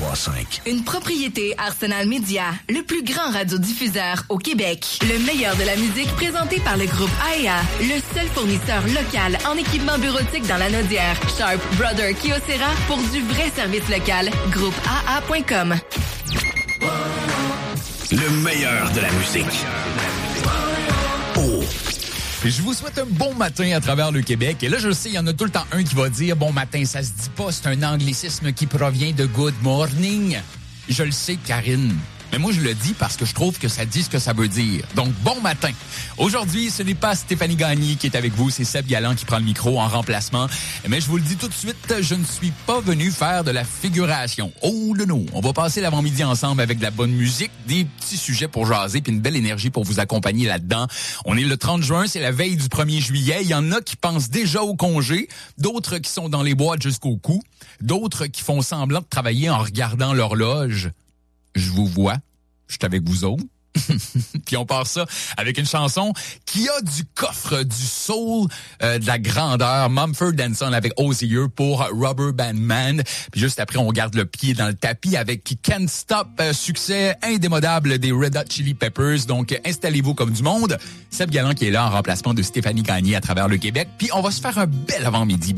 103.5. Une propriété Arsenal Media, le plus grand radiodiffuseur au Québec. Le meilleur de la musique présenté par le groupe AEA, le seul fournisseur local en équipement bureautique dans la Naudière. Sharp Brother Kyocera pour du vrai service local. GroupeAA.com. Le meilleur de la musique. Oh. Je vous souhaite un bon matin à travers le Québec. Et là, je sais, il y en a tout le temps un qui va dire « Bon matin, ça se dit pas, c'est un anglicisme qui provient de good morning ». Je le sais, Karine. Mais moi, je le dis parce que je trouve que ça dit ce que ça veut dire. Donc, bon matin. Aujourd'hui, ce n'est pas Stéphanie Gagné qui est avec vous, c'est Seb Galland qui prend le micro en remplacement. Mais je vous le dis tout de suite, je ne suis pas venu faire de la figuration. Oh non, on va passer l'avant-midi ensemble avec de la bonne musique, des petits sujets pour jaser, puis une belle énergie pour vous accompagner là-dedans. On est le 30 juin, c'est la veille du 1er juillet. Il y en a qui pensent déjà au congé, d'autres qui sont dans les boîtes jusqu'au cou, d'autres qui font semblant de travailler en regardant l'horloge. Je vous vois, je suis avec vous autres. Puis on part ça avec une chanson qui a du coffre, du soul, de la grandeur. Mumford & Son avec Osier pour Rubber Band Man. Puis juste après, on garde le pied dans le tapis avec Can't Stop, succès indémodable des Red Hot Chili Peppers. Donc, installez-vous comme du monde. Seb Galland qui est là en remplacement de Stéphanie Gagné à travers le Québec. Puis on va se faire un bel avant-midi.